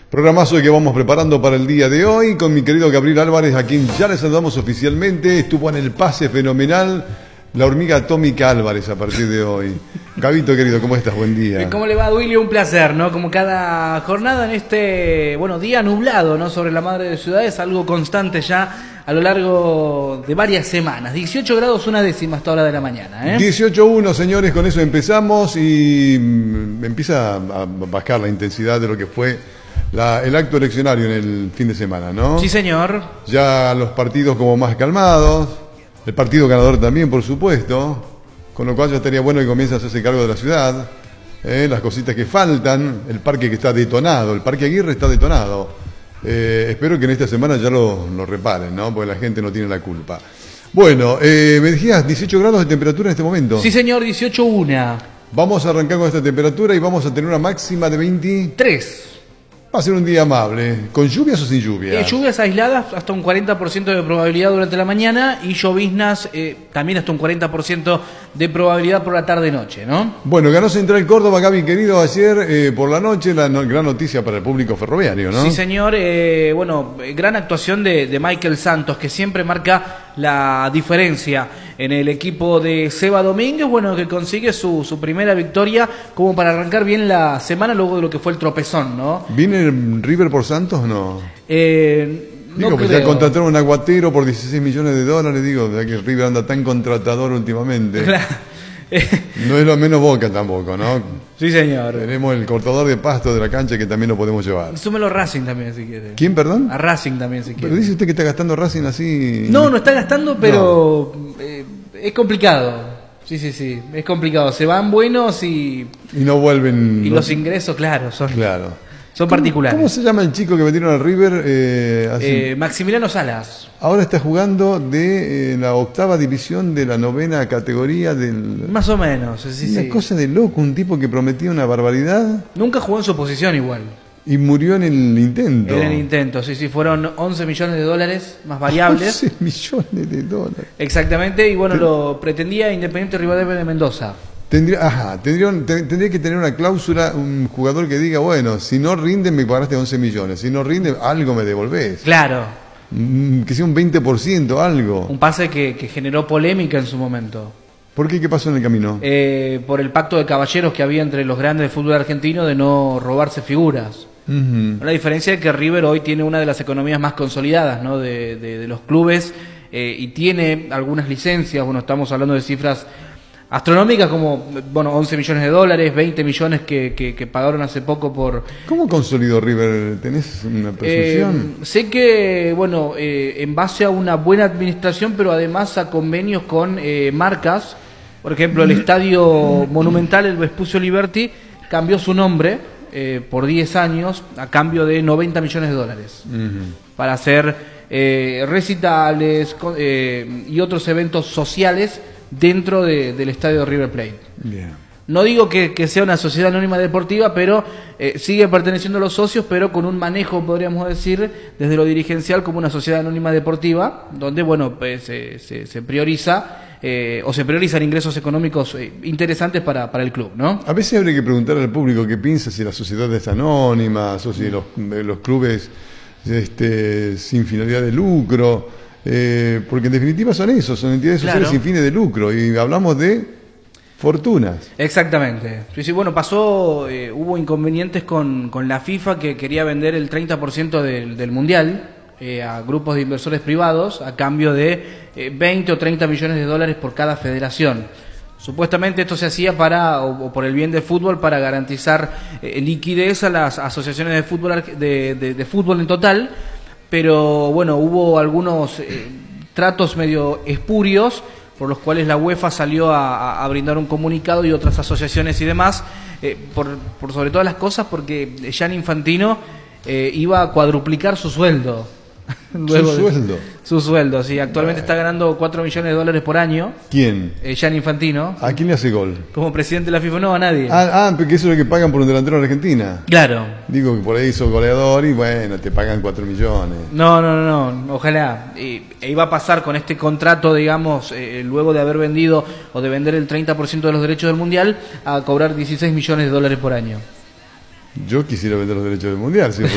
Programazo que vamos preparando para el día de hoy con mi querido Gabriel Álvarez, a quien ya le saludamos oficialmente. Estuvo en el pase fenomenal la hormiga atómica Álvarez a partir de hoy. Gabito querido, ¿cómo estás? Buen día. ¿Cómo le va, Duilio? Un placer, ¿no? Como cada jornada en este, día nublado, ¿no? Sobre la madre de ciudades, algo constante ya a lo largo de varias semanas. 18 grados, 1/10 a esta hora de la mañana, ¿eh? 18.1, señores, con eso empezamos y empieza a bajar la intensidad de lo que fue el acto eleccionario en el fin de semana, ¿no? Sí, señor. Ya los partidos como más calmados, el partido ganador también, por supuesto, con lo cual ya estaría bueno que comience a hacerse cargo de la ciudad, las cositas que faltan, el parque que está detonado, el Parque Aguirre está detonado. Espero que en esta semana ya lo reparen, ¿no? Porque la gente no tiene la culpa. Bueno, me decías 18 grados de temperatura en este momento. Sí, señor, 18.1. Vamos a arrancar con esta temperatura y vamos a tener una máxima de 23. Va a ser un día amable. ¿Con lluvias o sin lluvia? Lluvias aisladas hasta un 40% de probabilidad durante la mañana y lloviznas también hasta un 40% de probabilidad por la tarde-noche, ¿no? Bueno, ganó Central Córdoba, Gaby querido, ayer por la noche, gran noticia para el público ferroviario, ¿no? Sí, señor. Gran actuación de Michael Santos, que siempre marca la diferencia en el equipo de Seba Domínguez, que consigue su primera victoria como para arrancar bien la semana luego de lo que fue el tropezón, ¿no? ¿Viene River por Santos o no? No pues ya contrataron un aguatero por 16 millones de dólares, ya que River anda tan contratador últimamente. Claro. No es lo menos Boca tampoco, ¿no? Sí, señor. Tenemos el cortador de pasto de la cancha que también lo podemos llevar. Súmelo a Racing también, si quiere. ¿Quién, perdón? A Racing también, si quiere. Pero dice usted que está gastando Racing así... No está gastando, pero es complicado. Sí, es complicado. Se van buenos y no vuelven... Y los ingresos, claro, son particulares. ¿Cómo se llama el chico que metieron al River? Maximiliano Salas. Ahora está jugando de la 8ª división de la 9ª categoría del... Más o menos, sí. Una cosa de loco, un tipo que prometía una barbaridad. Nunca jugó en su posición igual. Y murió en el intento. En el intento, sí, fueron 11 millones de dólares más variables. 11 millones de dólares. Exactamente, y lo pretendía Independiente Rivadavia de Mendoza. Tendría que tener una cláusula, un jugador que diga, si no rinde me pagaste 11 millones, si no rinde algo me devolvés. Claro. Que sea un 20%, algo. Un pase que generó polémica en su momento. ¿Por qué? ¿Qué pasó en el camino? Por el pacto de caballeros que había entre los grandes del fútbol argentino de no robarse figuras. La diferencia es que River hoy tiene una de las economías más consolidadas, ¿no? de los clubes y tiene algunas licencias, estamos hablando de cifras astronómicas como 11 millones de dólares, 20 millones que pagaron hace poco por... ¿Cómo consolidó River? ¿Tenés una presunción? Sé que, en base a una buena administración, pero además a convenios con marcas, por ejemplo, el Estadio Monumental, el Vespucio Liberty, cambió su nombre por 10 años a cambio de 90 millones de dólares para hacer recitales y otros eventos sociales dentro del estadio River Plate. Bien. No digo que sea una sociedad anónima deportiva, pero sigue perteneciendo a los socios, pero con un manejo, podríamos decir, desde lo dirigencial como una sociedad anónima deportiva, donde se prioriza o se priorizan ingresos económicos interesantes para el club, ¿no? A veces habría que preguntar al público qué piensa si la sociedad es anónima, o si los clubes sin finalidad de lucro. Porque en definitiva son entidades sociales sin fines de lucro y hablamos de fortunas. Exactamente. Sí, pasó, hubo inconvenientes con la FIFA que quería vender el 30% del Mundial a grupos de inversores privados a cambio de 20 o 30 millones de dólares por cada federación. Supuestamente esto se hacía por el bien del fútbol, para garantizar liquidez a las asociaciones de fútbol de fútbol en total. Pero hubo algunos tratos medio espurios por los cuales la UEFA salió a brindar un comunicado y otras asociaciones y demás, por sobre todas las cosas porque Gianni Infantino iba a cuadruplicar su sueldo. Su sueldo, sí. Actualmente está ganando 4 millones de dólares por año. ¿Quién? Gianni Infantino. ¿A quién le hace gol? Como presidente de la FIFA, no, a nadie. Porque eso es lo que pagan por un delantero en Argentina. Claro. Digo que por ahí hizo goleador y te pagan 4 millones. No, ojalá. Iba a pasar con este contrato, luego de haber vendido o de vender el 30% de los derechos del Mundial, a cobrar 16 millones de dólares por año. Yo quisiera vender los derechos del Mundial, si